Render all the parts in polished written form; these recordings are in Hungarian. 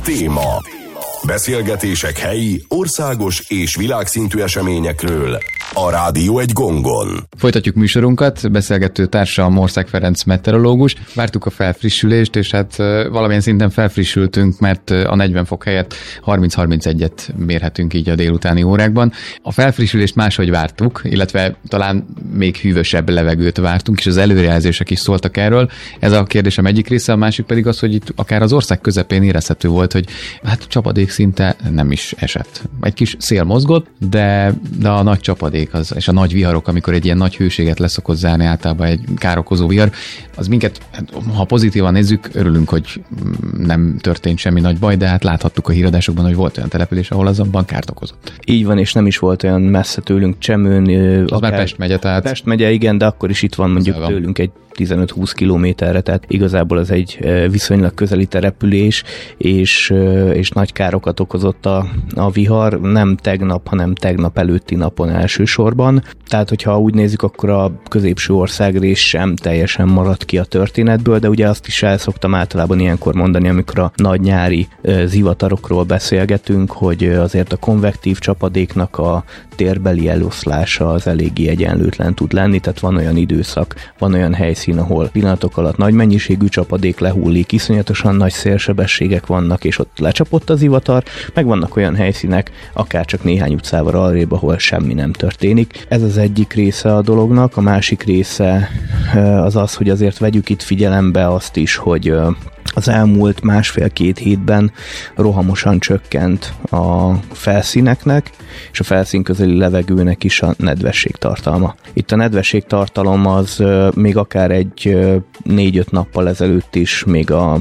Téma. Beszélgetések helyi, országos és világszintű eseményekről a Rádió egy gongon. Folytatjuk műsorunkat, beszélgető társa Morszák Ferenc meteorológus. Vártuk a felfrissülést, és hát valamilyen szinten felfrissültünk, mert a 40 fok helyett 30-31-et mérhetünk így a délutáni órákban. A felfrissülést máshogy vártuk, illetve talán még hűvösebb levegőt vártunk, és az előrejelzések is szóltak erről. Ez a kérdésem egyik része, a másik pedig az, hogy itt akár az ország közepén érezhető volt, hogy hát csapadék szinte nem is esett. Egy kis szél mozgott, de a nagy csapadék és a nagy viharok, amikor egy ilyen nagy hőséget leszokott zárni általában egy károkozó vihar, az minket, ha pozitívan nézzük, örülünk, hogy nem történt semmi nagy baj, de hát láthattuk a híradásokban, hogy volt olyan település, ahol azonban kárt okozott. Így van, és nem is volt olyan messze tőlünk Csemőn. Az már Pest megye, tehát... Pest megye, igen, de akkor is itt van mondjuk tőlünk egy 15-20 kilométerre, tehát igazából az egy viszonylag közeli település, és nagy károkat okozott a vihar, nem tegnap, hanem tegnap előtti napon elsősorban. Tehát, hogyha úgy nézzük, akkor a középső országrész sem teljesen maradt ki a történetből, de ugye azt is el szoktam általában ilyenkor mondani, amikor a nagy nyári zivatarokról beszélgetünk, hogy azért a konvektív csapadéknak a térbeli eloszlása az eléggé egyenlőtlen tud lenni, tehát van olyan időszak, van olyan helyszín, ahol pillanatok alatt nagy mennyiségű csapadék lehullik, iszonyatosan nagy szélsebességek vannak, és ott lecsapott az zivatar, meg vannak olyan helyszínek, akár csak néhány utcával arrébb, ahol semmi nem történik. Ez az egyik része a dolognak, a másik része az az, hogy azért vegyük itt figyelembe azt is, hogy az elmúlt másfél-két hétben rohamosan csökkent a felszíneknek, és a felszín közeli levegőnek is a nedvességtartalma. Itt a nedvességtartalom az még akár egy 4-5 nappal ezelőtt is még a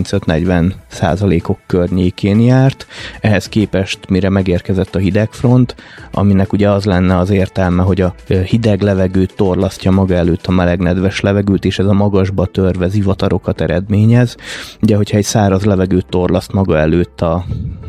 35-40% környékén járt. Ehhez képest, mire megérkezett a hidegfront, aminek ugye az lenne az értelme, hogy a hideg levegő torlasztja maga előtt a meleg nedves levegőt, és ez a magasba törve zivatarokat eredményez. Ugye, hogyha egy száraz levegőt torlaszt maga előtt a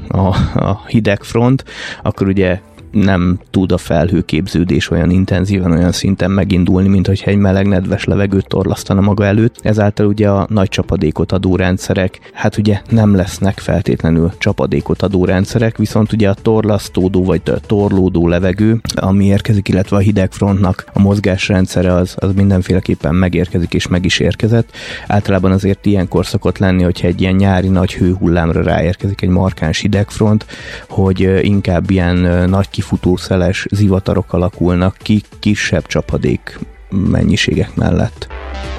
hidegfront, akkor ugye nem tud a felhőképződés olyan intenzíven, olyan szinten megindulni, mint hogyha egy meleg, nedves levegőt torlasztana maga előtt. Ezáltal ugye a nagy csapadékot adó rendszerek, hát ugye nem lesznek feltétlenül csapadékot adó rendszerek, viszont ugye a torlasztódó vagy torlódó levegő, ami érkezik, illetve a hidegfrontnak a mozgásrendszere az mindenféleképpen megérkezik és meg is érkezett. Általában azért ilyenkor szokott lenni, hogyha egy ilyen nyári nagy hőhullámra ráérkezik egy markáns hidegfront, hogy inkább ilyen nagy kifutószeles zivatarok alakulnak ki kisebb csapadék mennyiségek mellett.